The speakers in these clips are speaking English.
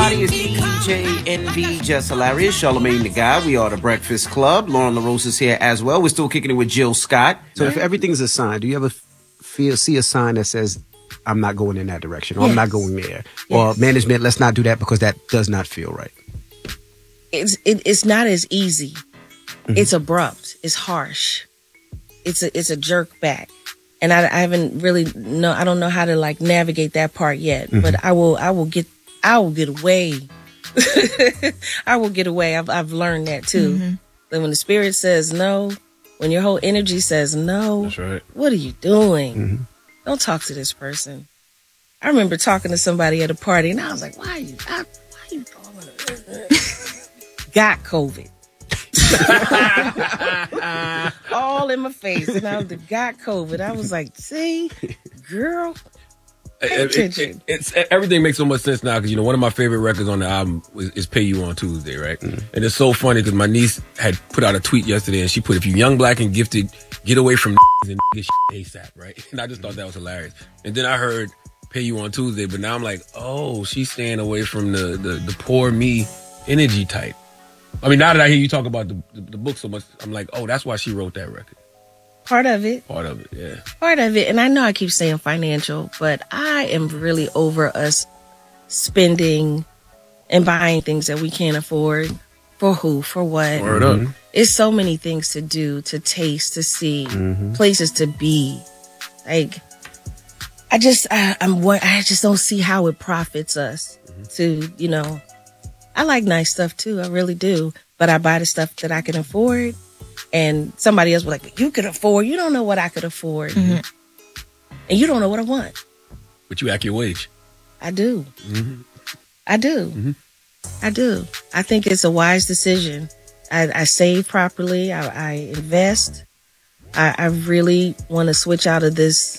everybody. It's DJNV, Just Hilarious, Charlamagne the Guy. We are the Breakfast Club. Lauren LaRose is here as well. We're still kicking it with Jill Scott. So if everything's a sign, do you ever see a sign that says, I'm not going in that direction, or I'm not going there? Or management, let's not do that because that does not feel right. It's not as easy. Mm-hmm. It's abrupt. It's harsh. It's a jerk back. And I haven't really I don't know how to like navigate that part yet, but I will get away. I will get away. I've learned that too. Mm-hmm. That when the spirit says no, when your whole energy says no, that's right. What are you doing? Mm-hmm. Don't talk to this person. I remember talking to somebody at a party and I was like, why are you talking to this? Got COVID. All in my face, and I got COVID. I was like, "See, girl, pay attention." It's everything makes so much sense now because one of my favorite records on the album is "Pay You on Tuesday," right? Mm. And it's so funny because my niece had put out a tweet yesterday, and she put, "If you young, black, and gifted, get away from and get ASAP," right? And I just thought that was hilarious. And then I heard "Pay You on Tuesday," but now I'm like, "Oh, she's staying away from the poor me energy type." I mean, now that I hear you talk about the book so much, I'm like, oh, that's why she wrote that record. Part of it, yeah. Part of it. And I know I keep saying financial, but I am really over us spending and buying things that we can't afford. For who? For what? Word up. It's so many things to do, to taste, to see, places to be. Like, I just don't see how it profits us to, I like nice stuff too. I really do. But I buy the stuff that I can afford. And somebody else was like, you could afford. You don't know what I could afford. Mm-hmm. And you don't know what I want. But you act your wage. I do. Mm-hmm. I do. Mm-hmm. I do. I think it's a wise decision. I save properly. I invest. I really want to switch out of this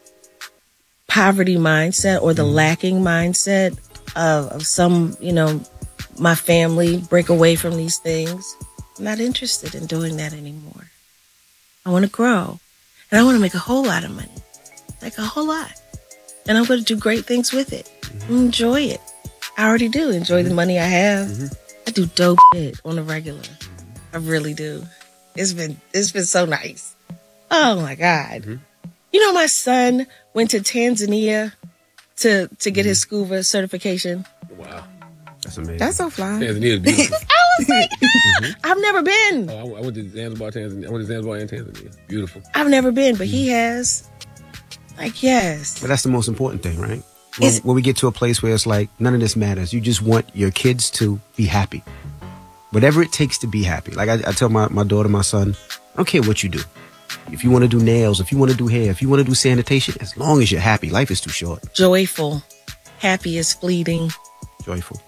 poverty mindset or the lacking mindset of some, my family, break away from these things. I'm not interested in doing that anymore. I want to grow. And I want to make a whole lot of money. Like a whole lot. And I'm going to do great things with it. Enjoy it. I already do enjoy the money I have. I do dope shit on the regular. I really do. It's been so nice. Oh my God. My son went to Tanzania to get his scuba certification. Wow. That's amazing. That's so fly. Tanzania is beautiful. I was like, I've never been. Oh, I went to Zanzibar, Tanzania. I went to Zanzibar and Tanzania. Beautiful. I've never been, but he has. Like, yes. But that's the most important thing, right? When we get to a place where it's like, none of this matters. You just want your kids to be happy. Whatever it takes to be happy. Like I tell my daughter, my son, I don't care what you do. If you want to do nails, if you want to do hair, if you want to do sanitation, as long as you're happy, life is too short. Joyful. Happy is fleeting. Joyful.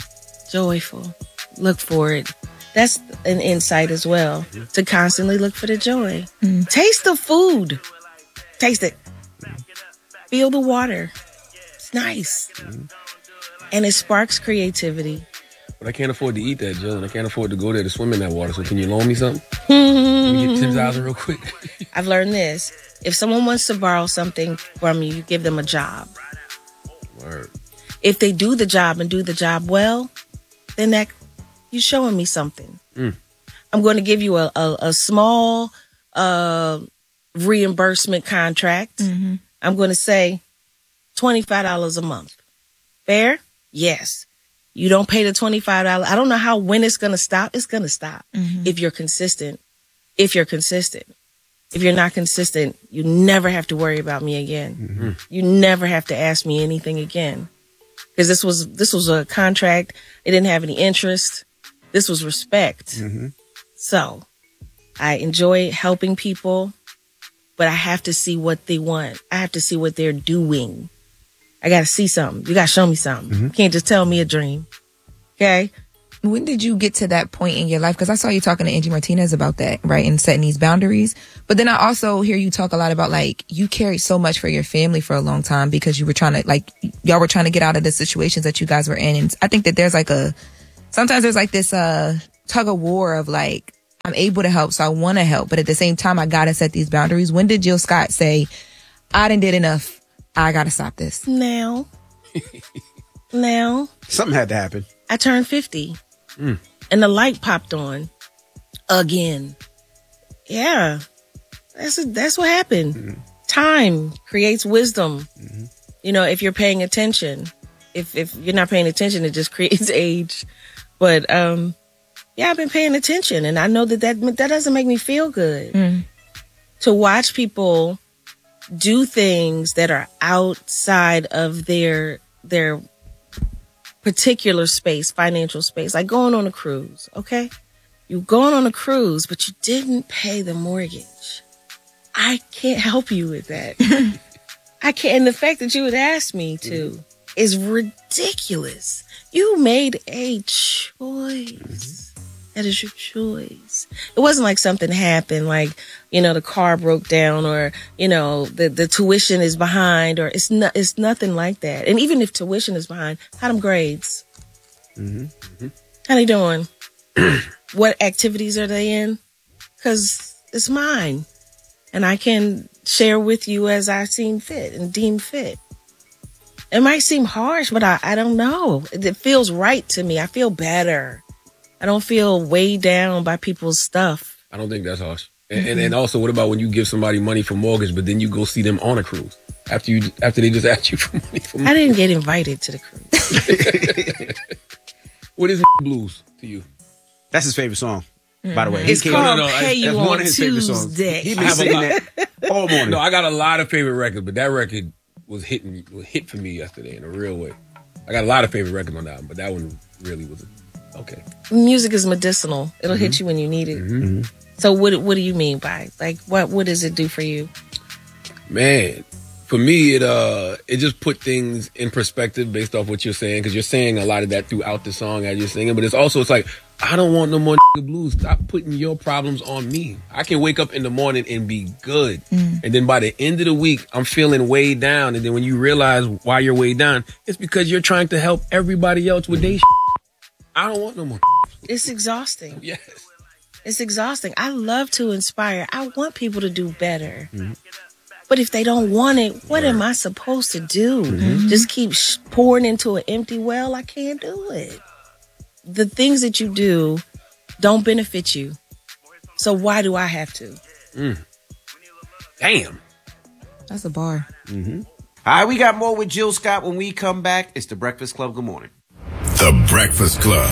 Look for it. That's an insight as well. To constantly look for the joy. Taste the food. Taste it. Feel the water. It's nice. And it sparks creativity. But I can't afford to eat that, Jill, and I can't afford to go there to swim in that water. So can you loan me something? Let me get 10,000 real quick. I've learned this. If someone wants to borrow something from you, you give them a job. Word. If they do the job and do the job well, then that you're showing me something. I'm going to give you a small reimbursement contract. I'm going to say $25 a month. Fair? Yes. You don't pay the $25. I don't know when it's going to stop. It's going to stop if you're consistent. If you're not consistent, you never have to worry about me again. You never have to ask me anything again. Because this was a contract. It didn't have any interest. This was respect. So I enjoy helping people, but I have to see what they want. I have to see what they're doing. I got to see something. You got to show me something. You can't just tell me a dream. Okay? When did you get to that point in your life? Because I saw you talking to Angie Martinez about that, right? And setting these boundaries. But then I also hear you talk a lot about, like, you carried so much for your family for a long time because you were trying to, like, y'all were trying to get out of the situations that you guys were in. And I think that there's sometimes there's like this tug of war of like, I'm able to help, so I want to help. But at the same time, I got to set these boundaries. When did Jill Scott say, I done did enough, I got to stop this? Now. now. Something had to happen. I turned 50 and the light popped on again. Yeah, that's what happened. Time creates wisdom. You know, if you're paying attention. If you're not paying attention, it just creates age. But yeah, I've been paying attention, and I know that doesn't make me feel good. To watch people do things that are outside of their particular space, financial space, like going on a cruise. Okay, you're going on a cruise, but you didn't pay the mortgage. I can't help you with that. I can't. And the fact that you would ask me to is ridiculous. You made a choice. That is your choice. It wasn't like something happened, like, you know, the car broke down, or, you know, the tuition is behind, or it's nothing like that. And even if tuition is behind, how them grades? How they doing? What activities are they in? Because it's mine. And I can share with you as I seem fit and deem fit. It might seem harsh, but I don't know. It feels right to me. I feel better. I don't feel weighed down by people's stuff. I don't think that's harsh. And also, what about when you give somebody money for mortgage, but then you go see them on a cruise after they just asked you for money for mortgage? I didn't get invited to the cruise. What is blues to you? That's his favorite song, by the way. It's called Pay You on Tuesday. He been saying that all morning. No, I got a lot of favorite records, but that record was hit for me yesterday in a real way. I got a lot of favorite records on that album, but that one really was okay. Music is medicinal. It'll hit you when you need it. So what do you mean by, like, what does it do for you? Man, for me, it just put things in perspective based off what you're saying, because you're saying a lot of that throughout the song as you're singing, but it's like, I don't want no more blues. Stop putting your problems on me. I can wake up in the morning and be good. And then by the end of the week, I'm feeling weighed down. And then when you realize why you're weighed down, it's because you're trying to help everybody else with their I don't want no more. It's exhausting. Yes. It's exhausting. I love to inspire. I want people to do better. But if they don't want it, what am I supposed to do? Just keep pouring into an empty well? I can't do it. The things that you do don't benefit you. So why do I have to? Damn. That's a bar. All right, we got more with Jill Scott when we come back. It's The Breakfast Club. Good morning. The Breakfast Club.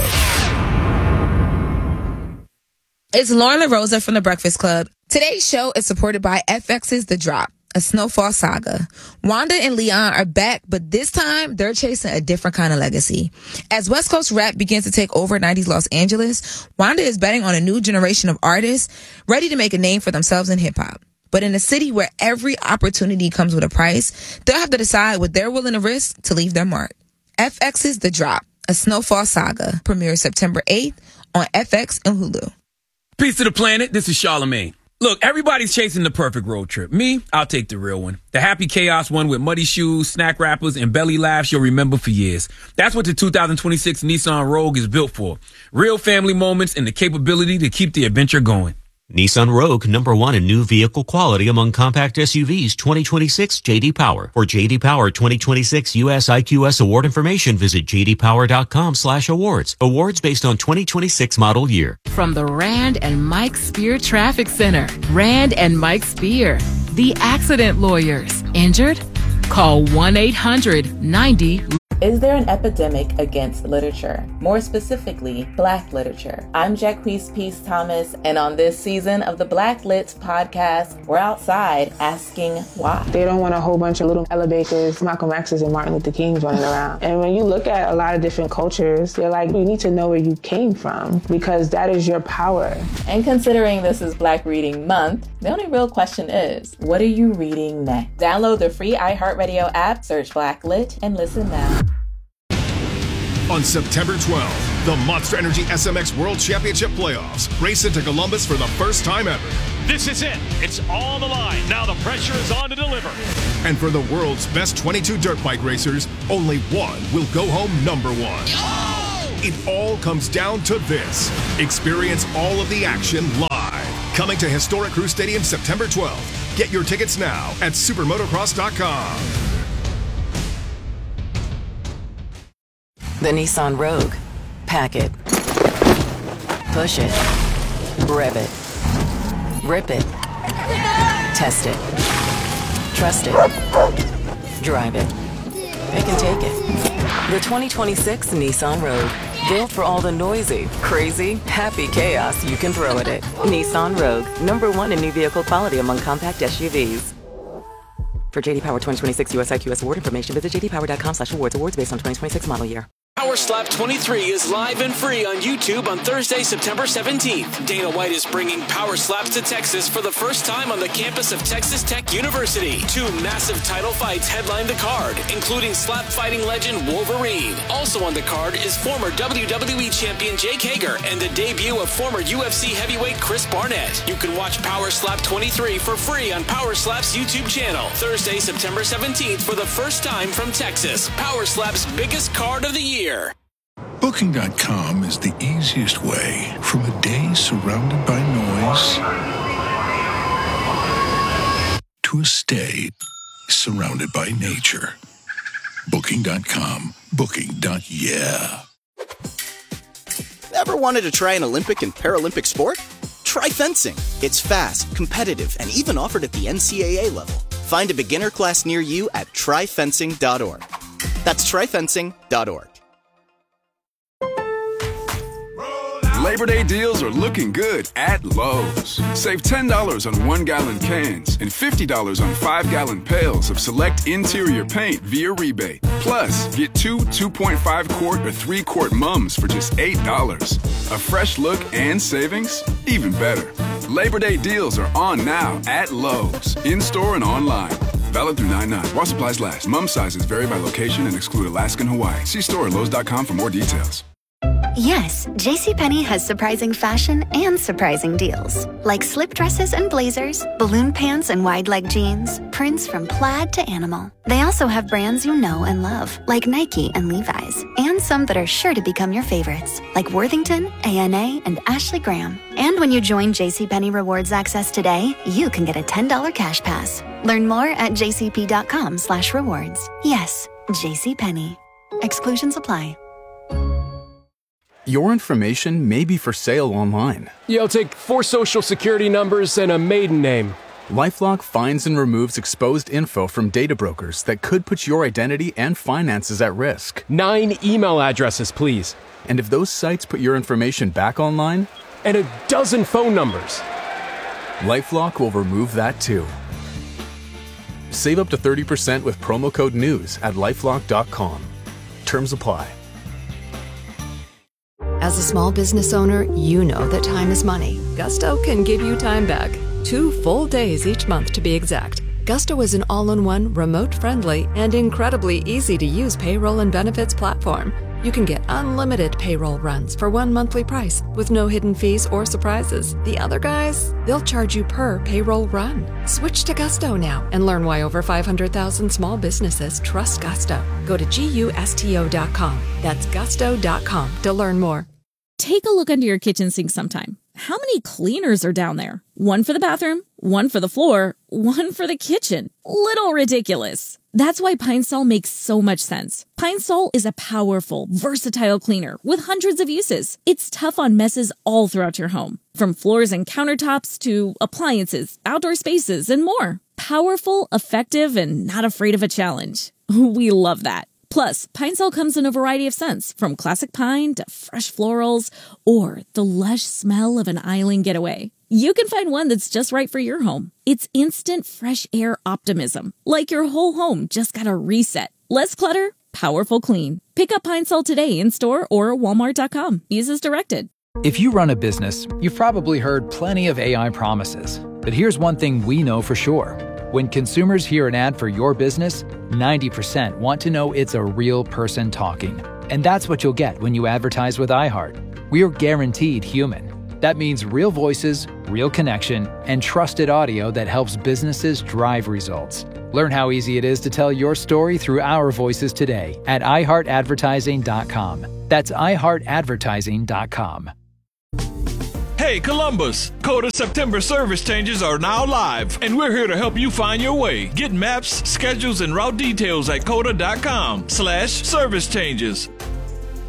It's Lauren LaRosa from The Breakfast Club. Today's show is supported by FX's The Drop, a snowfall saga. Wanda and Leon are back, but this time they're chasing a different kind of legacy. As West Coast rap begins to take over 90s Los Angeles, Wanda is betting on a new generation of artists ready to make a name for themselves in hip-hop. But in a city where every opportunity comes with a price, they'll have to decide what they're willing to risk to leave their mark. FX's The Drop, a snowfall saga, premieres September 8th on FX and Hulu. Peace to the planet. This is Charlamagne. Look, everybody's chasing the perfect road trip. Me, I'll take the real one. The happy chaos one with muddy shoes, snack wrappers, and belly laughs you'll remember for years. That's what the 2026 Nissan Rogue is built for. Real family moments and the capability to keep the adventure going. Nissan Rogue, #1 in new vehicle quality among compact SUVs, 2026 J.D. Power. For J.D. Power 2026 U.S. IQS award information, visit jdpower.com/awards. Awards based on 2026 model year. From the Rand and Mike Spear Traffic Center, Rand and Mike Spear, the accident lawyers. Injured? Call 1-800-90. Is there an epidemic against literature? More specifically, Black literature. I'm Jacquees Peace Thomas, and on this season of the Black Lit podcast, we're outside asking why. They don't want a whole bunch of little Ella Bakers, Malcolm X's, and Martin Luther Kings running around. And when you look at a lot of different cultures, they're like, you need to know where you came from, because that is your power. And considering this is Black Reading Month, the only real question is, what are you reading next? Download the free iHeartRadio app, search Black Lit, and listen now. On September 12th, the Monster Energy SMX World Championship Playoffs race into Columbus for the first time ever. This is it. It's on the line. Now the pressure is on to deliver. And for the world's best 22 dirt bike racers, only one will go home #1. Oh! It all comes down to this. Experience all of the action live. Coming to Historic Crew Stadium September 12th. Get your tickets now at supermotocross.com. The Nissan Rogue. Pack it. Push it. Rev it. Rip it. Test it. Trust it. Drive it. It can take it. The 2026 Nissan Rogue. Built for all the noisy, crazy, happy chaos you can throw at it. Nissan Rogue. #1 in new vehicle quality among compact SUVs. For JD Power 2026 US IQS award information, visit jdpower.com/awards. Awards based on 2026 model year. Power Slap 23 is live and free on YouTube on Thursday, September 17th. Dana White is bringing Power Slaps to Texas for the first time on the campus of Texas Tech University. 2 massive title fights headline the card, including slap fighting legend Wolverine. Also on the card is former WWE champion Jake Hager and the debut of former UFC heavyweight Chris Barnett. You can watch Power Slap 23 for free on Power Slap's YouTube channel. Thursday, September 17th for the first time from Texas. Power Slap's biggest card of the year. Booking.com is the easiest way from a day surrounded by noise to a stay surrounded by nature. Booking.com. Booking.yeah. Ever wanted to try an Olympic and Paralympic sport? Try fencing. It's fast, competitive, and even offered at the NCAA level. Find a beginner class near you at tryfencing.org. That's tryfencing.org. Labor Day deals are looking good at Lowe's. Save $10 on 1-gallon cans and $50 on 5-gallon pails of select interior paint via rebate. Plus, get 2 2.5-quart or 3-quart mums for just $8. A fresh look and savings? Even better. Labor Day deals are on now at Lowe's, in-store and online. Valid through 9/9. While supplies last. Mum sizes vary by location and exclude Alaska and Hawaii. See store at Lowe's.com for more details. Yes, JCPenney has surprising fashion and surprising deals. Like slip dresses and blazers, balloon pants and wide leg jeans, prints from plaid to animal. They also have brands you know and love, like Nike and Levi's, and some that are sure to become your favorites, like Worthington, A&A, and Ashley Graham. And when you join JCPenney Rewards Access today, you can get a $10 cash pass. Learn more at jcp.com/rewards. Yes, JCPenney. Exclusions apply. Your information may be for sale online. I'll take 4 social security numbers and a maiden name. LifeLock finds and removes exposed info from data brokers that could put your identity and finances at risk. 9 email addresses, please. And if those sites put your information back online? And a dozen phone numbers. LifeLock will remove that too. Save up to 30% with promo code NEWS at LifeLock.com. Terms apply. As a small business owner, you know that time is money. Gusto can give you time back. 2 full days each month to be exact. Gusto is an all-in-one, remote-friendly, and incredibly easy-to-use payroll and benefits platform. You can get unlimited payroll runs for 1 monthly price with no hidden fees or surprises. The other guys, they'll charge you per payroll run. Switch to Gusto now and learn why over 500,000 small businesses trust Gusto. Go to GUSTO.com. That's gusto.com to learn more. Take a look under your kitchen sink sometime. How many cleaners are down there? 1 for the bathroom, 1 for the floor, 1 for the kitchen. Little ridiculous. That's why Pine Sol makes so much sense. Pine Sol is a powerful, versatile cleaner with hundreds of uses. It's tough on messes all throughout your home, from floors and countertops to appliances, outdoor spaces, and more. Powerful, effective, and not afraid of a challenge. We love that. Plus, Pine Sol comes in a variety of scents, from classic pine to fresh florals, or the lush smell of an island getaway. You can find one that's just right for your home. It's instant fresh air optimism, like your whole home just got a reset. Less clutter, powerful clean. Pick up Pine Sol today in store or walmart.com. Use as directed. If you run a business, you've probably heard plenty of AI promises. But here's one thing we know for sure. When consumers hear an ad for your business, 90% want to know it's a real person talking. And that's what you'll get when you advertise with iHeart. We're guaranteed human. That means real voices, real connection, and trusted audio that helps businesses drive results. Learn how easy it is to tell your story through our voices today at iHeartAdvertising.com. That's iHeartAdvertising.com. Hey Columbus, Coda September service changes are now live, and we're here to help you find your way. Get maps, schedules, and route details at coda.com/service changes.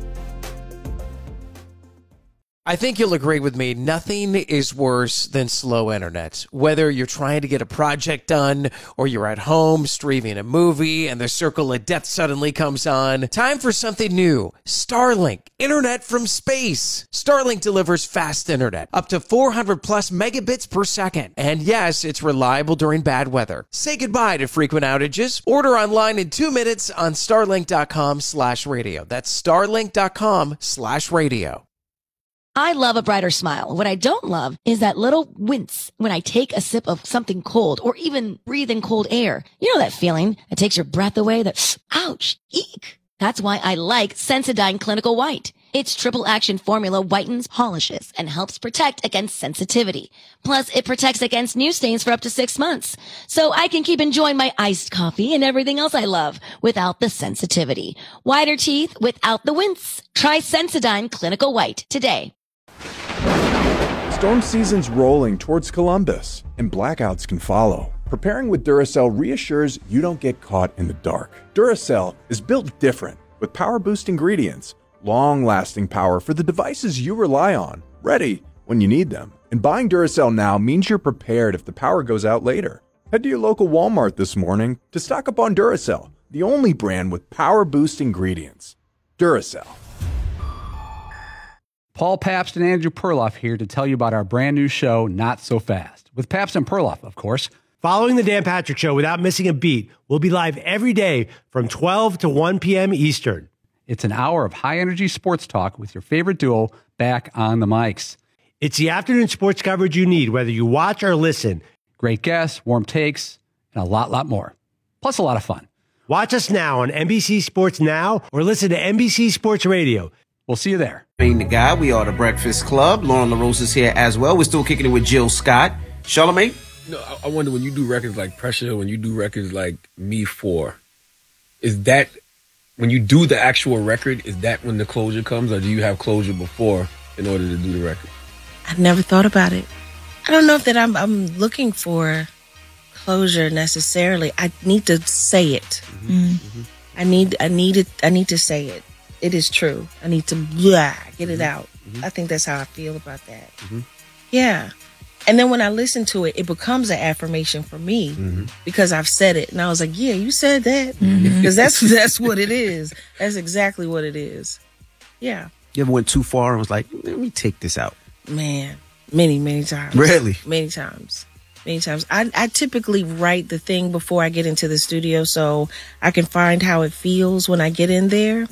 I think you'll agree with me. Nothing is worse than slow internet. Whether you're trying to get a project done or you're at home streaming a movie and the circle of death suddenly comes on. Time for something new. Starlink. Internet from space. Starlink delivers fast internet. Up to 400 plus megabits per second. And yes, it's reliable during bad weather. Say goodbye to frequent outages. Order online in 2 minutes on starlink.com/radio. That's starlink.com/radio. I love a brighter smile. What I don't love is that little wince when I take a sip of something cold or even breathe in cold air. You know that feeling that takes your breath away, that ouch, eek. That's why I like Sensodyne Clinical White. Its triple action formula whitens, polishes, and helps protect against sensitivity. Plus, it protects against new stains for up to 6 months. So I can keep enjoying my iced coffee and everything else I love without the sensitivity. Whiter teeth without the wince. Try Sensodyne Clinical White today. Storm season's rolling towards Columbus, and blackouts can follow. Preparing with Duracell reassures you don't get caught in the dark. Duracell is built different, with power-boost ingredients, long-lasting power for the devices you rely on, ready when you need them. And buying Duracell now means you're prepared if the power goes out later. Head to your local Walmart this morning to stock up on Duracell, the only brand with power-boost ingredients. Duracell. Paul Pabst and Andrew Perloff here to tell you about our brand new show, Not So Fast, with Pabst and Perloff, of course. Following the Dan Patrick Show without missing a beat, we'll be live every day from 12 to 1 p.m. Eastern. It's an hour of high-energy sports talk with your favorite duo back on the mics. It's the afternoon sports coverage you need, whether you watch or listen. Great guests, warm takes, and a lot more. Plus a lot of fun. Watch us now on NBC Sports Now or listen to NBC Sports Radio. We'll see you there. Being the guy, we are the Breakfast Club. Lauren LaRose is here as well. We're still kicking it with Jill Scott. Charlamagne? No, I wonder when you do records like Pressure, when you do records like Me 4, is that when you do the actual record, is that when the closure comes, or do you have closure before in order to do the record? I've never thought about it. I don't know if that I'm looking for closure necessarily. I need to say it. Mm-hmm. I need to say it. It is true. I need to get it out. Mm-hmm. I think that's how I feel about that. Mm-hmm. Yeah. And then when I listen to it, it becomes an affirmation for me because I've said it. And I was like, yeah, you said that. Because that's what it is. That's exactly what it is. Yeah. You ever went too far and was like, let me take this out? Man, many times. Really? Many times. I typically write the thing before I get into the studio so I can find how it feels when I get in there.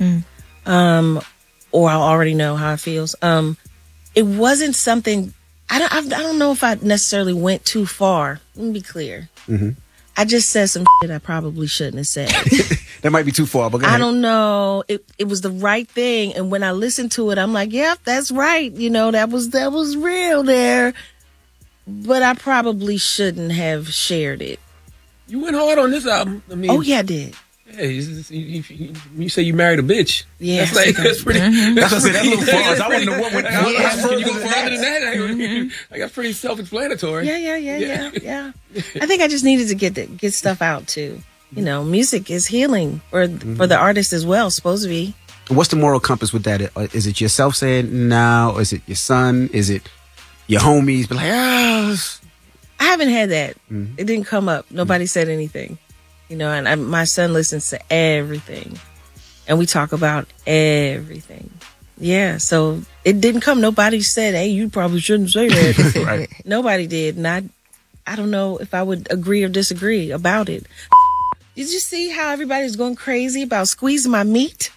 Or I'll already know how it feels. It wasn't something... I don't know if I necessarily went too far. Let me be clear. Mm-hmm. I just said some shit I probably shouldn't have said. That might be too far, but go ahead. I don't know. It was the right thing. And when I listened to it, I'm like, yeah, that's right. You know, that was real there. But I probably shouldn't have shared it. You went hard on this album. I mean, oh, yeah, I did. Yeah, you say you married a bitch. Yeah, that's pretty. Mm-hmm. That's a little far. I want to know what went. Can you go further than that? Like, that's pretty self-explanatory. Yeah. I think I just needed to get stuff out too. You know, music is healing for the artist as well. Supposed to be. What's the moral compass with that? Is it yourself saying no? Is it your son? Is it your homies? But like, I haven't had that. It didn't come up. Nobody said anything. You know, and my son listens to everything. And we talk about everything. Yeah, so it didn't come. Nobody said, hey, you probably shouldn't say that. Right. Nobody did. And I don't know if I would agree or disagree about it. Did you see how everybody's going crazy about squeezing my meat?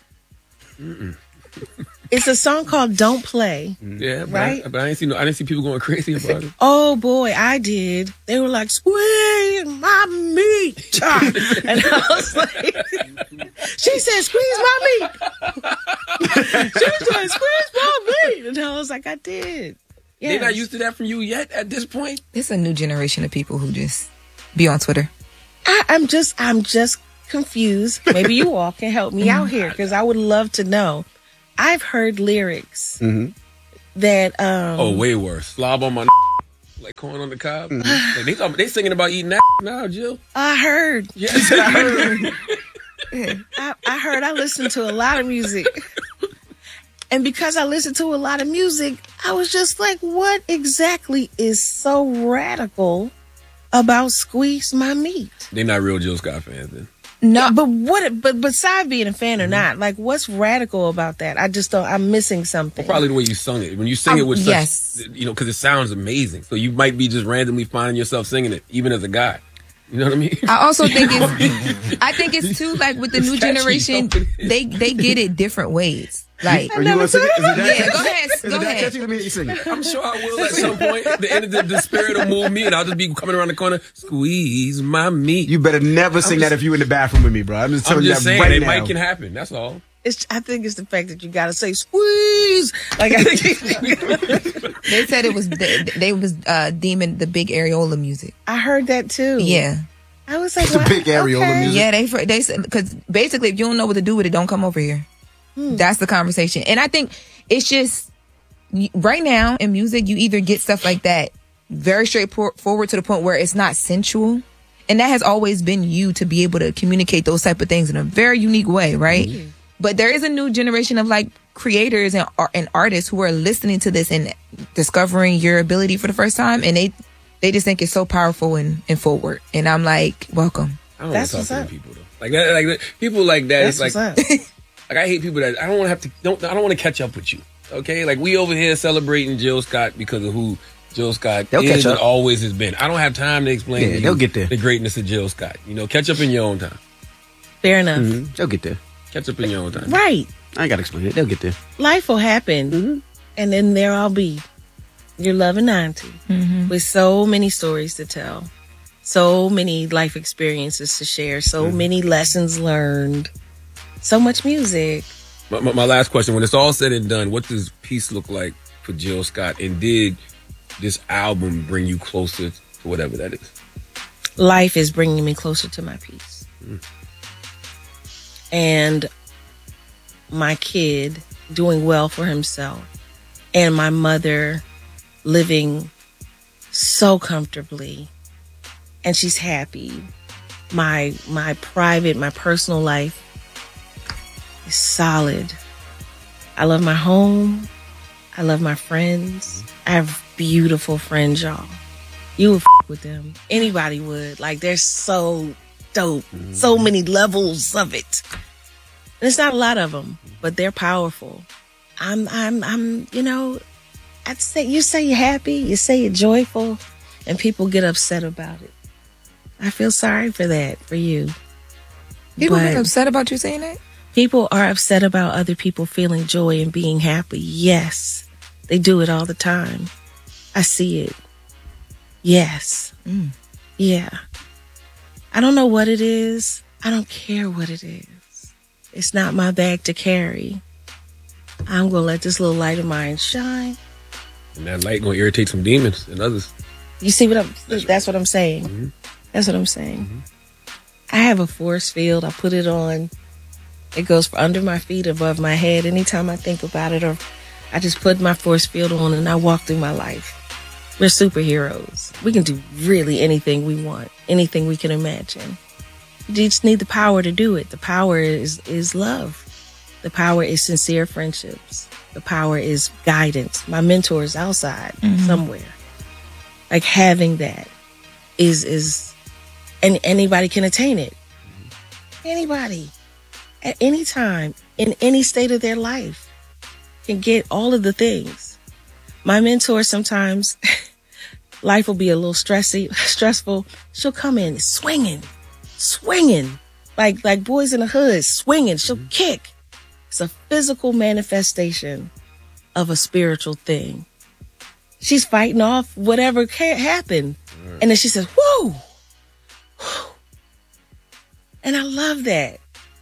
It's a song called Don't Play. Yeah, right? But I didn't see people going crazy about it. Oh, boy, I did. They were like, squeeze my meat. And I was like, she said, squeeze my meat. She said, squeeze my meat. And I was like, I did. Yes. They're not used to that from you yet at this point? It's a new generation of people who just be on Twitter. I'm just confused. Maybe you all can help me out here because I would love to know. I've heard lyrics that way worse. Slob on my like corn on the cob. Like they singing about eating that now, Jill. I heard. Yes, I heard. I heard. I listened to a lot of music. And because I listened to a lot of music, I was just like, what exactly is so radical about Squeeze My Meat? They're not real Jill Scott fans then. No, but besides being a fan or not, like, what's radical about that? I just don't, I'm missing something. Probably the way you sung it. When you sing it with such, because it sounds amazing. So you might be just randomly finding yourself singing it, even as a guy. You know what I mean? I also think it's too, like, with the new generation, they get it different ways. Like, are you gonna sing it? Go ahead. Let me sing it. I'm sure I will at some point. The spirit will move me, and I'll just be coming around the corner. Squeeze my meat. You better never sing that if you in the bathroom with me, bro. I'm just telling you that saying, right it now. might can happen. That's all. I think it's the fact that you gotta say squeeze. Like, I think they said it was they was deeming the big areola music. I heard that too. Yeah. I was like, the big areola music. Yeah, they said, because basically, if you don't know what to do with it, don't come over here. That's the conversation. And I think it's just, right now in music, you either get stuff like that very straightforward to the point where it's not sensual. And that has always been you to be able to communicate those type of things in a very unique way, right? Mm-hmm. But there is a new generation of, like, creators and artists who are listening to this and discovering your ability for the first time. And they just think it's so powerful and forward. And I'm like, welcome. I don't want to talk to them people, though. Like people like that. That's it's like, like, I hate people that I don't want to I don't want to catch up with you. Okay? Like, we over here celebrating Jill Scott because of who Jill Scott is and always has been. I don't have time to explain to you they'll get there. The greatness of Jill Scott. You know, catch up in your own time. Fair enough. Mm-hmm. They'll get there. Catch up in your own time. Right. I ain't got to explain it. They'll get there. Life will happen. And then there I'll be, your loving auntie, with so many stories to tell, so many life experiences to share, so many lessons learned. So much music. My last question, when it's all said and done, what does peace look like for Jill Scott? And did this album bring you closer to whatever that is? Life is bringing me closer to my peace. And my kid doing well for himself. And my mother living so comfortably. And she's happy. My personal life is solid. I love my home. I love my friends. I have beautiful friends, y'all. You would with them. Anybody would. Like, they're so dope. So many levels of it. And it's not a lot of them, but they're powerful. I'm you know, I'd say, you say you're happy, you say you're joyful, and people get upset about it. I feel sorry for that, for you. People get upset about you saying that? People are upset about other people feeling joy and being happy. Yes. They do it all the time. I see it. Yes. Yeah. I don't know what it is. I don't care what it is. It's not my bag to carry. I'm going to let this little light of mine shine. And that light going to irritate some demons and others. You see what that's what I'm saying. That's what I'm saying. I have a force field. I put it on. It goes under my feet, above my head. Anytime I think about it, or I just put my force field on and I walk through my life. We're superheroes. We can do really anything we want, anything we can imagine. You just need the power to do it. The power is love. The power is sincere friendships. The power is guidance. My mentor is outside somewhere. Like, having that is, and anybody can attain it. Anybody. At any time, in any state of their life, can get all of the things. My mentor, sometimes life will be a little stressful. She'll come in swinging, like Boys in the Hood, swinging. She'll kick. It's a physical manifestation of a spiritual thing. She's fighting off whatever happened. And then she says, whoa. And I love that.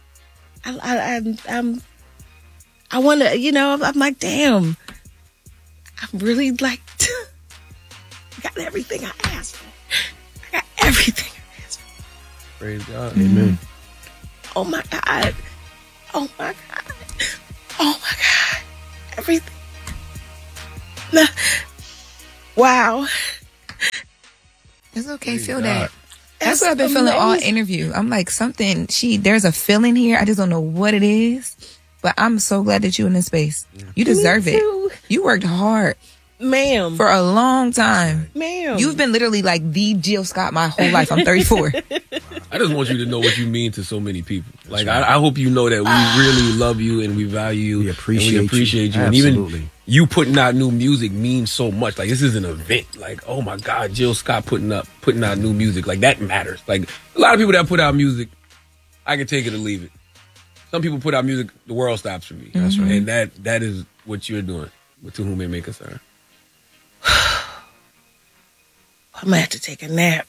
I want to, you know, I'm like, damn, I'm really like, I got everything I asked for. I got everything I asked for. Praise God. Amen. Oh my God. Oh my God. Oh my God. Everything. Wow. It's okay. Feel that. That's what I've been feeling all interview. I'm like, there's a feeling here. I just don't know what it is. But I'm so glad that you're in this space. You deserve it. You worked hard. Ma'am. For a long time. Ma'am. You've been literally like the Jill Scott my whole life. I'm 34. I just want you to know what you mean to so many people. Like, I hope you know that we really love you and we value you. We appreciate you. And even you putting out new music means so much. Like, this is an event. Like, oh my God, Jill Scott putting out new music. Like, that matters. Like, a lot of people that put out music, I can take it or leave it. Some people put out music, the world stops for me. That's right. And that is what you're doing. To whom it may concern. I'm gonna have to take a nap.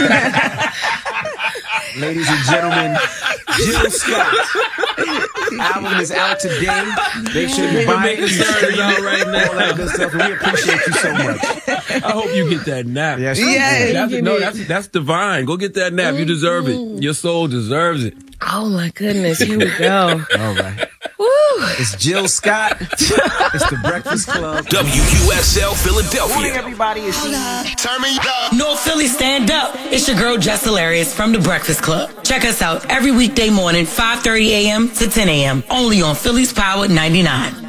Ladies and gentlemen, Jill Scott. Album is out today. Make sure you buy it. It's out right now. All that good stuff. And we appreciate you so much. I hope you get that nap. Yes, that's divine. Go get that nap. You deserve it. Your soul deserves it. Oh my goodness, here we go. All right. It's Jill Scott. It's The Breakfast Club. WUSL Philadelphia. Morning, everybody. Turn me up. North Philly, stand up. It's your girl, Jess Hilarious from The Breakfast Club. Check us out every weekday morning, 5:30 a.m. to 10 a.m. Only on Philly's Power 99.